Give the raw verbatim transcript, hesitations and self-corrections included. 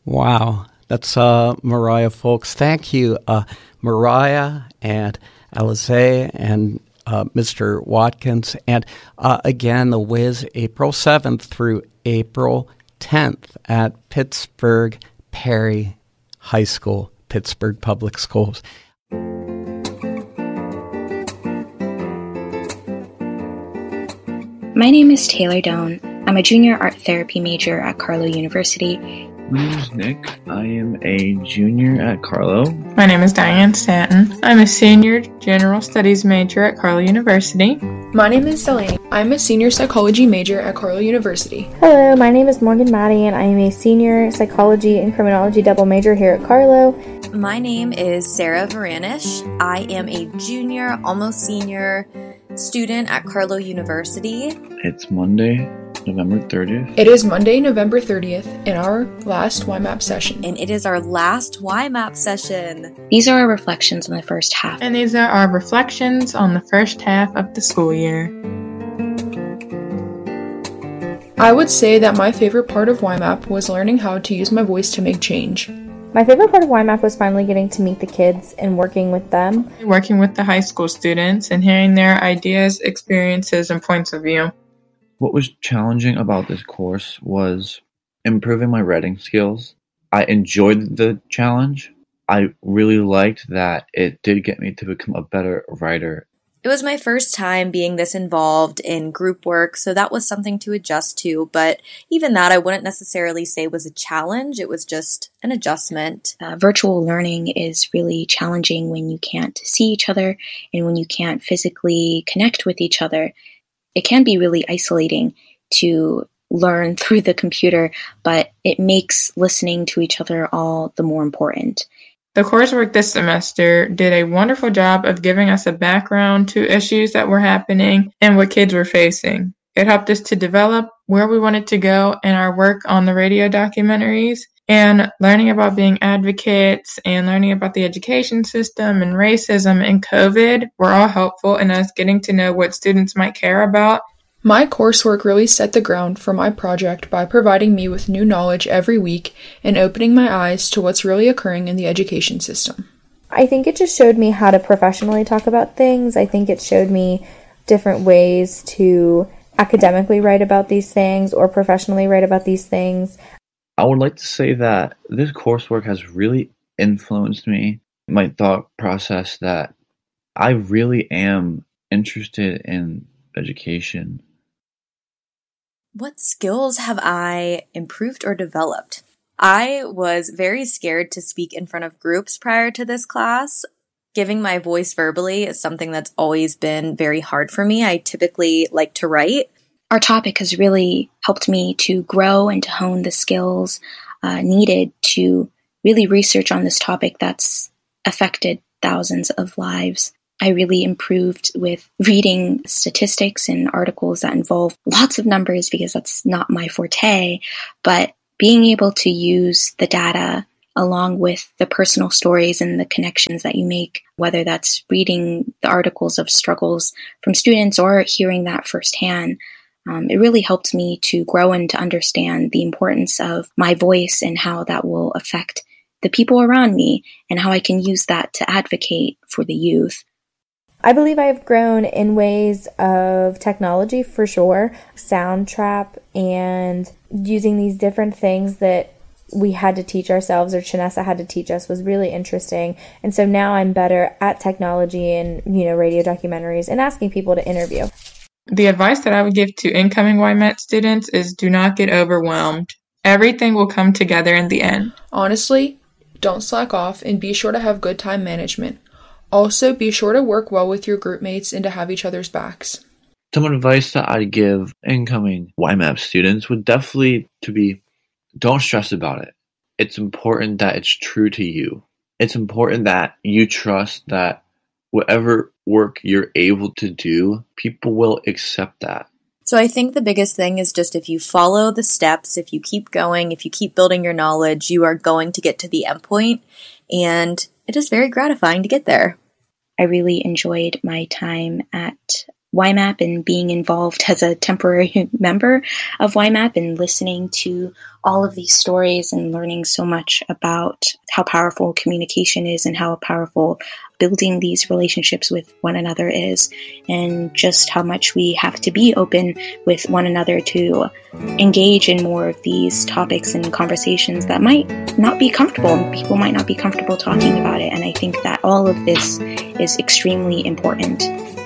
Wow. That's uh, Mariah Folks. Thank you, uh, Mariah and Alize and uh, Mister Watkins. And uh, again, the Wiz, April seventh through April tenth at Pittsburgh Perry High School, Pittsburgh Public Schools. My name is Taylor Doan. I'm a junior art therapy major at Carlow University. My name is Nick. I am a junior at Carlow. My name is Diane Stanton. I'm a senior general studies major at Carlow University. My name is Delaney. I'm a senior psychology major at Carlow University. Hello, my name is Morgan Maddie, and I am a senior psychology and criminology double major here at Carlow. My name is Sarah Varanish. I am a junior, almost senior student at Carlow University. It's Monday, November thirtieth. It is Monday, November thirtieth, in our last Y MAP session. And it is our last Y MAP session. These are our reflections on the first half. And these are our reflections on the first half of the school year. I would say that my favorite part of Y MAP was learning how to use my voice to make change. My favorite part of Y MAP was finally getting to meet the kids and working with them. Working with the high school students and hearing their ideas, experiences, and points of view. What was challenging about this course was improving my writing skills. I enjoyed the challenge. I really liked that it did get me to become a better writer. It was my first time being this involved in group work, so that was something to adjust to. But even that, I wouldn't necessarily say was a challenge. It was just an adjustment. Uh, virtual learning is really challenging when you can't see each other and when you can't physically connect with each other. It can be really isolating to learn through the computer, but it makes listening to each other all the more important. The coursework this semester did a wonderful job of giving us a background to issues that were happening and what kids were facing. It helped us to develop where we wanted to go in our work on the radio documentaries, and learning about being advocates and learning about the education system and racism and COVID were all helpful in us getting to know what students might care about. My coursework really set the ground for my project by providing me with new knowledge every week and opening my eyes to what's really occurring in the education system. I think it just showed me how to professionally talk about things. I think it showed me different ways to academically write about these things or professionally write about these things. I would like to say that this coursework has really influenced me, my thought process, that I really am interested in education. What skills have I improved or developed? I was very scared to speak in front of groups prior to this class. Giving my voice verbally is something that's always been very hard for me. I typically like to write. Our topic has really helped me to grow and to hone the skills uh, needed to really research on this topic that's affected thousands of lives. I really improved with reading statistics and articles that involve lots of numbers because that's not my forte, but being able to use the data along with the personal stories and the connections that you make, whether that's reading the articles of struggles from students or hearing that firsthand, um, it really helped me to grow and to understand the importance of my voice and how that will affect the people around me and how I can use that to advocate for the youth. I believe I've grown in ways of technology for sure. Soundtrap and using these different things that we had to teach ourselves or Chanessa had to teach us was really interesting. And so now I'm better at technology and, you know, radio documentaries and asking people to interview. The advice that I would give to incoming Y MET students is do not get overwhelmed. Everything will come together in the end. Honestly, don't slack off and be sure to have good time management. Also, be sure to work well with your group mates and to have each other's backs. Some advice that I'd give incoming Y MAP students would definitely to be, don't stress about it. It's important that it's true to you. It's important that you trust that whatever work you're able to do, people will accept that. So I think the biggest thing is just if you follow the steps, if you keep going, if you keep building your knowledge, you are going to get to the end point, and it is very gratifying to get there. I really enjoyed my time at Y MAP and being involved as a temporary member of Y MAP and listening to all of these stories and learning so much about how powerful communication is and how powerful building these relationships with one another is, and just how much we have to be open with one another to engage in more of these topics and conversations that might not be comfortable. People might not be comfortable talking about it, and I think that all of this is extremely important.